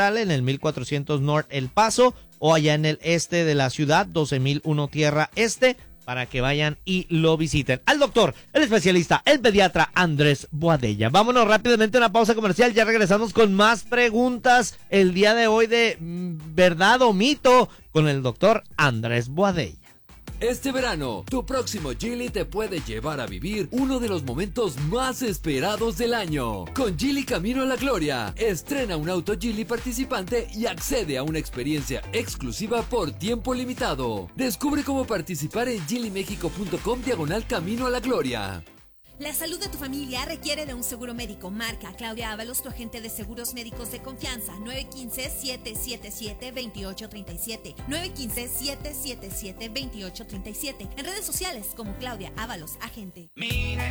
Central en el 1400 North El Paso, o allá en el este de la ciudad, 12001 Tierra Este, para que vayan y lo visiten. Al doctor, el especialista, el pediatra Andrés Boadella. Vámonos rápidamente a una pausa comercial, ya regresamos con más preguntas el día de hoy de verdad o mito con el doctor Andrés Boadella. Este verano, tu próximo Geely te puede llevar a vivir uno de los momentos más esperados del año. Con Geely Camino a la Gloria, estrena un auto Geely participante y accede a una experiencia exclusiva por tiempo limitado. Descubre cómo participar en geelymexico.com/Camino a la Gloria. La salud de tu familia requiere de un seguro médico. Marca a Claudia Ábalos, tu agente de seguros médicos de confianza. 915-777-2837. 915-777-2837. En redes sociales como Claudia Ábalos, agente. Mira